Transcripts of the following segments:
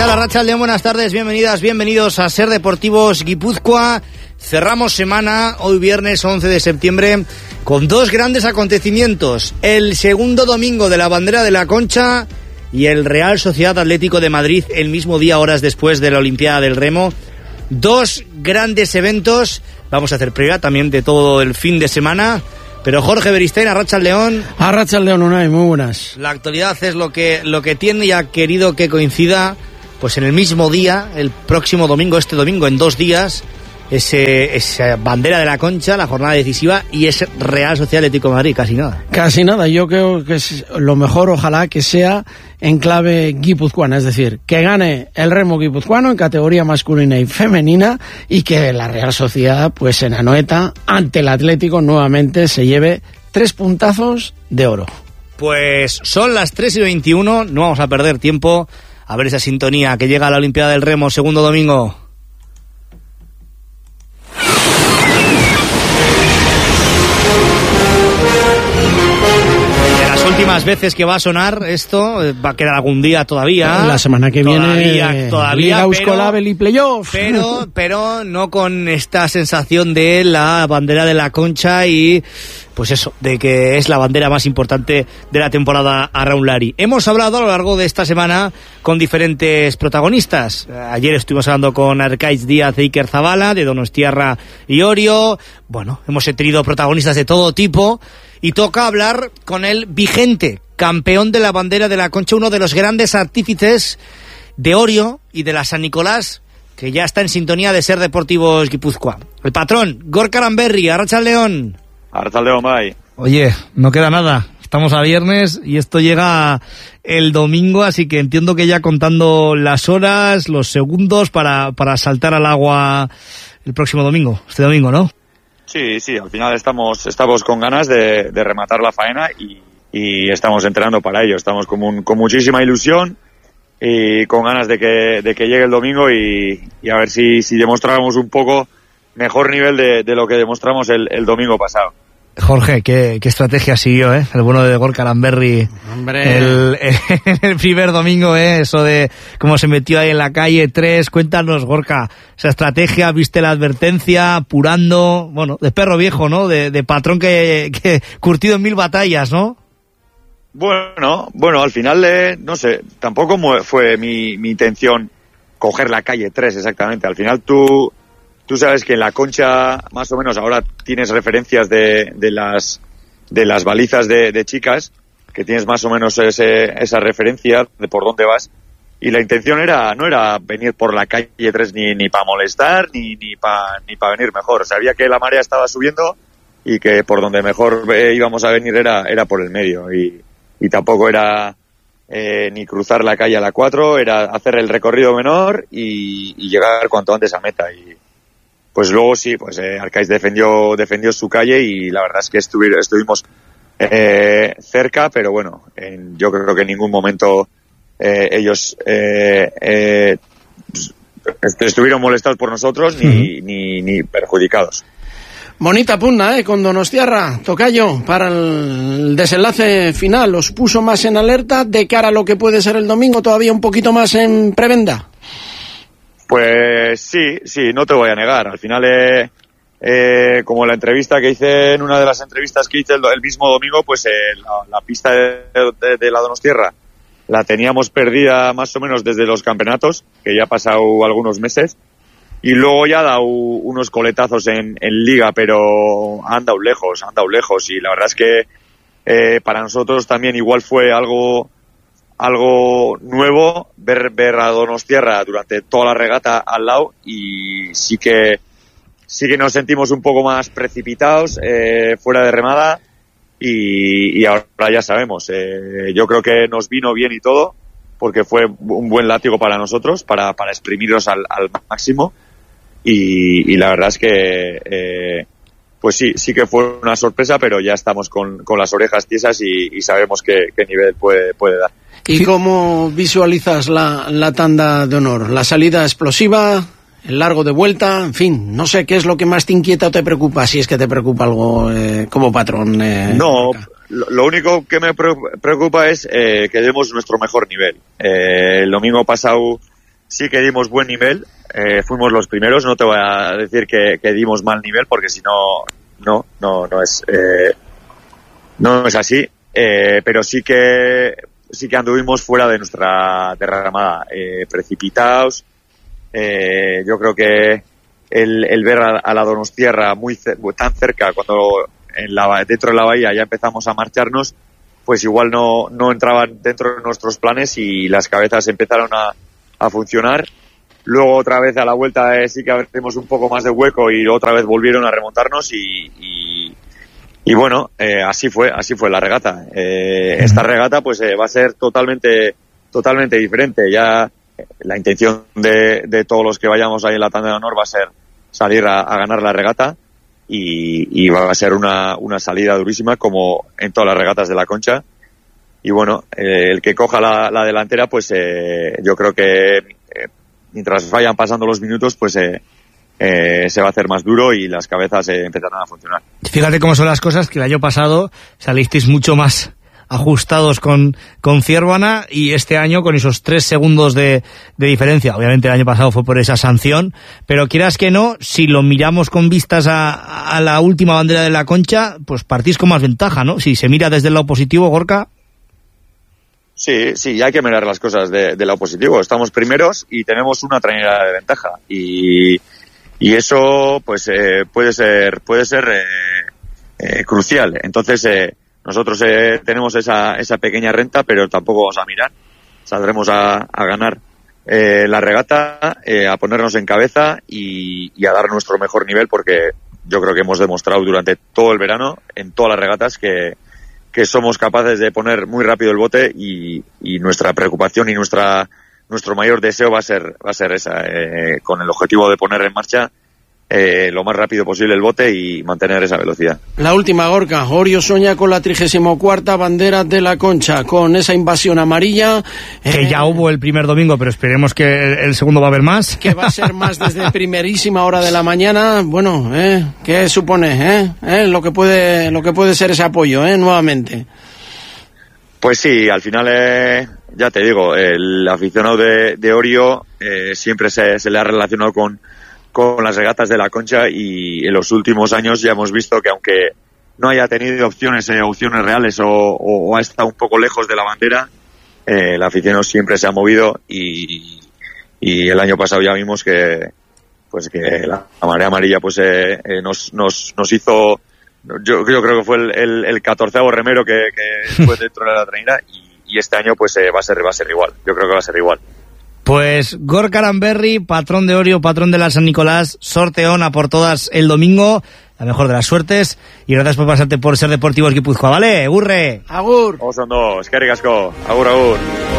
Arratsaldeon, buenas tardes, bienvenidas, bienvenidos a Ser Deportivos Guipúzcoa. Cerramos semana, hoy viernes 11 de septiembre, con dos grandes acontecimientos. El segundo domingo de la bandera de la Concha y el Real Sociedad Atlético de Madrid el mismo día, horas después de la Olimpiada del Remo. Dos grandes eventos. Vamos a hacer previa también de todo el fin de semana. Pero Jorge Beristain, Arratsaldeon. Arratsaldeon, Unai, muy buenas. La actualidad es lo que tiene y ha querido que coincida, pues en el mismo día, el próximo domingo, este domingo, en 2 días, esa bandera de la Concha, la jornada decisiva, y ese Real Sociedad Atlético de Madrid, casi nada. Casi nada, yo creo que es lo mejor, ojalá que sea en clave guipuzcoana, es decir, que gane el remo guipuzcoano en categoría masculina y femenina, y que la Real Sociedad, pues en Anoeta, ante el Atlético, nuevamente se lleve 3 puntazos de oro. Pues son las 3:21, no vamos a perder tiempo. A ver esa sintonía que llega a la Olimpiada del Remo, segundo domingo. De las últimas veces que va a sonar esto, va a quedar algún día todavía. La semana que viene, Liga Euskolabel y Playoff. Pero no con esta sensación de la bandera de la Concha y... pues eso, de que es la bandera más importante de la temporada Arraunlari. Hemos hablado a lo largo de esta semana con diferentes protagonistas. Ayer estuvimos hablando con Arcaiz Díaz e Iker Zabala, de Donostiarra y Orio. Bueno, hemos tenido protagonistas de todo tipo. Y toca hablar con el vigente campeón de la bandera de la Concha, uno de los grandes artífices de Orio y de la San Nicolás, que ya está en sintonía de Ser Deportivos Guipúzcoa. El patrón, Gorka Aranberri, Arratsaldeon. Arratsaldeon, bai. Oye, no queda nada. Estamos a viernes y esto llega el domingo, así que entiendo que ya contando las horas, los segundos para saltar al agua el próximo domingo, este domingo, ¿no? Sí, al final estamos con ganas de rematar la faena y estamos entrenando para ello. Estamos con muchísima ilusión y con ganas de que llegue el domingo y a ver si demostramos un poco mejor nivel de lo que demostramos el domingo pasado. Jorge, qué estrategia siguió, el bueno de Gorka Aranberri. Hombre, el primer domingo, eso de cómo se metió ahí en la calle 3. Cuéntanos, Gorka, esa estrategia, viste la advertencia, apurando, bueno, de perro viejo, ¿no? De patrón que curtido en 1000 batallas, ¿no? Bueno, al final, no sé, tampoco fue mi intención coger la calle 3 exactamente. Al final tú sabes que en la Concha, más o menos, ahora tienes referencias de las balizas de chicas, que tienes más o menos esa referencia de por dónde vas. Y la intención no era venir por la calle 3 ni para molestar, ni para venir mejor. Sabía que la marea estaba subiendo y que por donde mejor íbamos a venir era por el medio. Y tampoco era ni cruzar la calle a la 4, era hacer el recorrido menor y llegar cuanto antes a meta. Y pues luego sí, Arcaiz defendió su calle y la verdad es que estuvimos cerca, pero bueno, yo creo que en ningún momento ellos estuvieron molestados por nosotros ni perjudicados. Bonita pugna, con Donostiarra, tocayo, para el desenlace final. ¿Os puso más en alerta de cara a lo que puede ser el domingo, todavía un poquito más en prebenda? Pues sí, no te voy a negar. Al final, como la entrevista que hice, en una de las entrevistas que hice el mismo domingo, pues la pista de la Donostiarra la teníamos perdida más o menos desde los campeonatos, que ya ha pasado algunos meses, y luego ya ha dado unos coletazos en Liga, pero han dado lejos, y la verdad es que para nosotros también igual fue algo nuevo ver a Donostiarra durante toda la regata al lado, y sí que nos sentimos un poco más precipitados fuera de remada, y ahora ya sabemos, yo creo que nos vino bien y todo, porque fue un buen látigo para nosotros, para exprimirnos al máximo, y la verdad es que pues sí que fue una sorpresa, pero ya estamos con las orejas tiesas y sabemos qué nivel puede dar. ¿Y cómo visualizas la tanda de honor? ¿La salida explosiva? ¿El largo de vuelta? En fin, no sé qué es lo que más te inquieta o te preocupa, si es que te preocupa algo como patrón. No, lo único que me preocupa es que demos nuestro mejor nivel. El domingo pasado sí que dimos buen nivel, fuimos los primeros, no te voy a decir que dimos mal nivel, porque si no es así, pero sí que anduvimos fuera de nuestra derramada, precipitados. Yo creo que el ver a la Donostiarra tan cerca, cuando dentro de la bahía ya empezamos a marcharnos, pues igual no entraban dentro de nuestros planes y las cabezas empezaron a funcionar. Luego otra vez a la vuelta sí que abrimos un poco más de hueco y otra vez volvieron a remontarnos y bueno, así fue la regata. Esta regata pues va a ser totalmente diferente. Ya la intención de todos los que vayamos ahí en la tanda de honor va a ser salir a ganar la regata y va a ser una salida durísima como en todas las regatas de la Concha. Y bueno, el que coja la delantera pues yo creo que mientras vayan pasando los minutos pues se va a hacer más duro y las cabezas empezarán a funcionar. Fíjate cómo son las cosas, que el año pasado salisteis mucho más ajustados con Ciervana y este año con esos 3 segundos de diferencia. Obviamente el año pasado fue por esa sanción, pero quieras que no, si lo miramos con vistas a la última bandera de la Concha, pues partís con más ventaja, ¿no? Si se mira desde el lado positivo, Gorka. Sí, hay que mirar las cosas del lado positivo. Estamos primeros y tenemos una trainera de ventaja y eso pues puede ser crucial. Entonces nosotros tenemos esa pequeña renta, pero tampoco vamos a mirar. Saldremos a ganar la regata, a ponernos en cabeza y a dar nuestro mejor nivel, porque yo creo que hemos demostrado durante todo el verano, en todas las regatas, que somos capaces de poner muy rápido el bote y nuestra preocupación y nuestro mayor deseo va a ser esa, con el objetivo de poner en marcha lo más rápido posible el bote y mantener esa velocidad. La última, Gorka. Orio sueña con la 34ª bandera de la Concha, con esa invasión amarilla. Que ya hubo el primer domingo, pero esperemos que el segundo va a haber más. Que va a ser más desde primerísima hora de la mañana. Bueno, ¿qué supone? Lo que puede ser ese apoyo, nuevamente. Pues sí, al final, ya te digo, el aficionado de Orio siempre se le ha relacionado con las regatas de la Concha y en los últimos años ya hemos visto que aunque no haya tenido opciones reales o ha estado un poco lejos de la bandera, el aficionado siempre se ha movido y el año pasado ya vimos que la marea amarilla pues nos hizo, yo creo que fue el 14º remero que fue dentro de la trainera y este año pues va a ser igual. Yo creo que va a ser igual. Pues Gorka Aranberri, patrón de Orio, patrón de la San Nicolás, sorteón a por todas el domingo, la mejor de las suertes, y gracias por pasarte por Ser Deportivos Guipúzcoa, ¿vale? ¡Gurre! ¡Agur! Osondo, eskerrik asko, agur.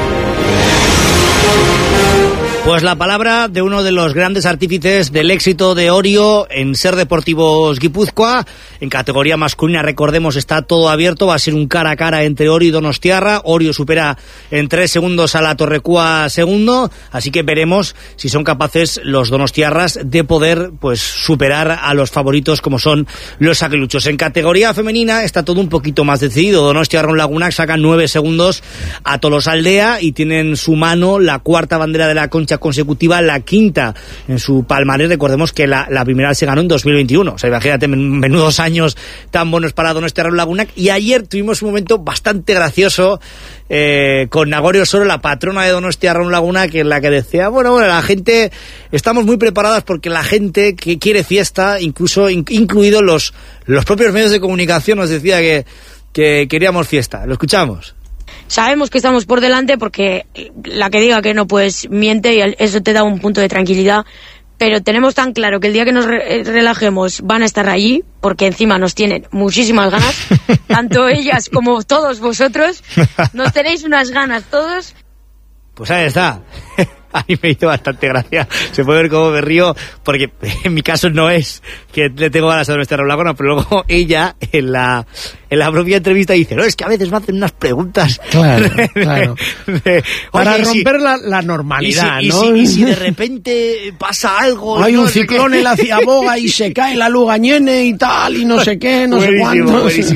Pues la palabra de uno de los grandes artífices del éxito de Orio en Ser Deportivos Guipúzcoa. En categoría masculina, recordemos, está todo abierto, va a ser un cara a cara entre Orio y Donostiarra. Orio supera en 3 segundos a la Torrecúa segundo, así que veremos si son capaces los donostiarras de poder pues superar a los favoritos como son los aguiluchos. En categoría femenina está todo un poquito más decidido. Donostia Arraun Lagunak sacan 9 segundos a Tolosaldea y tienen en su mano la 4ª bandera de la Concha consecutiva, la 5ª en su palmarés. Recordemos que la primera se ganó en 2021, o sea, imagínate, menudos años tan buenos para Donostia Arraun Lagunak. Y ayer tuvimos un momento bastante gracioso con Nagore Osoro, la patrona de Donostia Arraun Lagunak, en la que decía, bueno, la gente, estamos muy preparadas porque la gente que quiere fiesta, incluidos los propios medios de comunicación, nos decía que queríamos fiesta. Lo escuchamos. Sabemos que estamos por delante porque la que diga que no pues miente y eso te da un punto de tranquilidad, pero tenemos tan claro que el día que nos relajemos van a estar allí, porque encima nos tienen muchísimas ganas, tanto ellas como todos vosotros, nos tenéis unas ganas todos. Pues ahí está. A mí me hizo bastante gracia. Se puede ver cómo me río, porque en mi caso no es que le tengo ganas a Donostia Arraun Lagunak, pero luego ella en la propia entrevista dice, no, es que a veces me hacen unas preguntas. Claro. Para romper la normalidad, ¿no? Y si de repente pasa algo... Hay un ciclón en la Ciaboga y se cae la Lugañene y tal, y no sé qué, no sé cuánto. Buenísimo.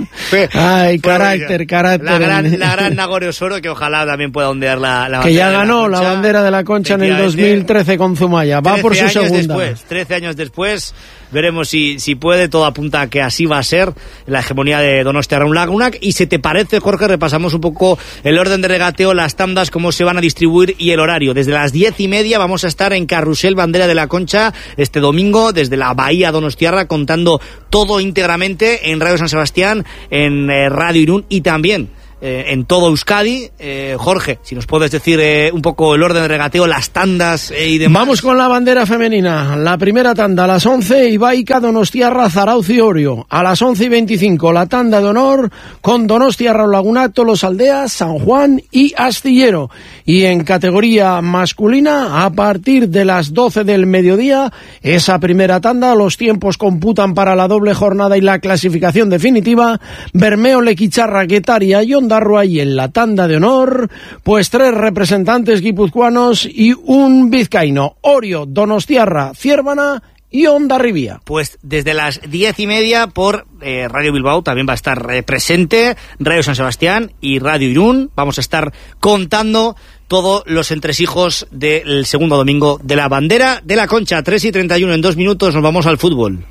Ay, carácter. La gran Nagore Osoro, que ojalá también pueda ondear la bandera. Que ya ganó la bandera de la Concha en el 2013 con Zumaya. Va por su segunda. 13 años después, veremos si puede. Todo apunta a que así va a ser la hegemonía de Donostia Arraun Lagunak. Y si te parece, Jorge, repasamos un poco el orden de regateo, las tandas, cómo se van a distribuir y el horario. Desde las 10:30 vamos a estar en Carrusel Bandera de la Concha este domingo, desde la Bahía Donostiarra, contando todo íntegramente en Radio San Sebastián, en Radio Irún y también en todo Euskadi. Jorge, si nos puedes decir un poco el orden de regateo, las tandas y demás. Vamos con la bandera femenina. La primera tanda a las 11, Ibaica, Donostiarra, Zarauz y Orio. A las 11:25 la tanda de honor con Donostiarra, Lagunak, Tolosaldea, San Juan y Astillero. Y en categoría masculina, a partir de las 12 del mediodía, esa primera tanda, los tiempos computan para la doble jornada y la clasificación definitiva. Bermeo, Lequicharra, Guetaria y Ondarroa, y en la tanda de honor, pues 3 representantes guipuzcoanos y un vizcaíno: Orio, Donostiarra, Ciervana y Hondarribia. Pues desde las 10:30 por Radio Bilbao también va a estar presente Radio San Sebastián y Radio Irún. Vamos a estar contando todos los entresijos del segundo domingo de la bandera de la Concha. 3:31, en 2 minutos nos vamos al fútbol.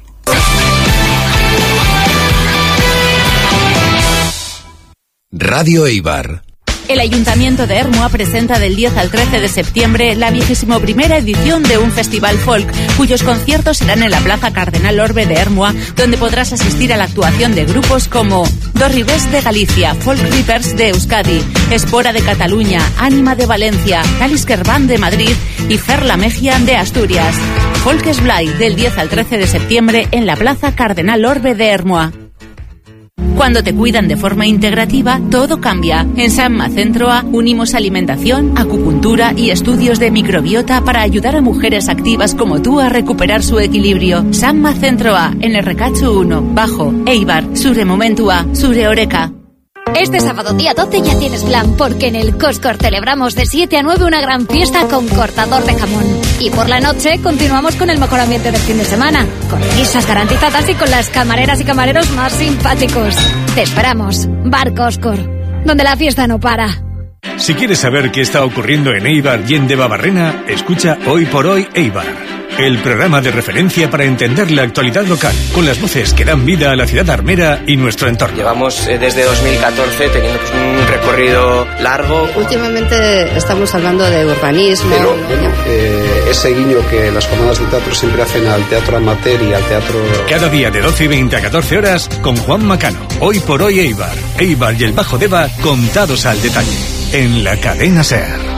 Radio Eibar. El Ayuntamiento de Ermua presenta del 10 al 13 de septiembre la 21ª edición de un festival folk, cuyos conciertos serán en la Plaza Cardenal Orbe de Ermua, donde podrás asistir a la actuación de grupos como Dorribés de Galicia, Folk Reapers de Euskadi, Espora de Cataluña, Ánima de Valencia, Talisker Band de Madrid y Ferla Megia de Asturias. Folkes Blay, del 10 al 13 de septiembre en la Plaza Cardenal Orbe de Ermua. Cuando te cuidan de forma integrativa, todo cambia. En Sanma Centroa unimos alimentación, acupuntura y estudios de microbiota para ayudar a mujeres activas como tú a recuperar su equilibrio. Sanma Centroa, en el Recacho 1, Bajo, Eibar, Sure Momentua, Sure Oreca. Este sábado día 12 ya tienes plan, porque en el Coscor celebramos de 7 a 9 una gran fiesta con cortador de jamón. Y por la noche continuamos con el mejor ambiente del fin de semana, con risas garantizadas y con las camareras y camareros más simpáticos. Te esperamos. Bar Coscor, donde la fiesta no para. Si quieres saber qué está ocurriendo en Eibar y en Debabarrena, escucha Hoy por Hoy Eibar, el programa de referencia para entender la actualidad local, con las voces que dan vida a la ciudad armera y nuestro entorno. Llevamos desde 2014 teniendo un recorrido largo. Últimamente estamos hablando de urbanismo. Pero ese guiño que las jornadas de teatro siempre hacen al teatro amateur y al teatro... Cada día de 12:20 a 14 horas con Juan Macano. Hoy por Hoy Eibar. Eibar y el Bajo Deba contados al detalle. En la cadena SER.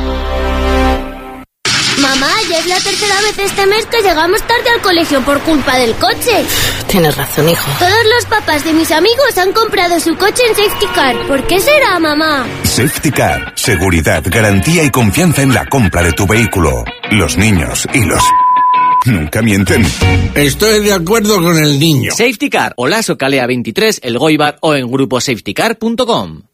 Mamá, ya es la tercera vez este mes que llegamos tarde al colegio por culpa del coche. Tienes razón, hijo. Todos los papás de mis amigos han comprado su coche en Safety Car. ¿Por qué será, mamá? Safety Car. Seguridad, garantía y confianza en la compra de tu vehículo. Los niños y los... nunca mienten. Estoy de acuerdo con el niño. Safety Car, Olaso Calea 23, El Goibar o en gruposafetycar.com.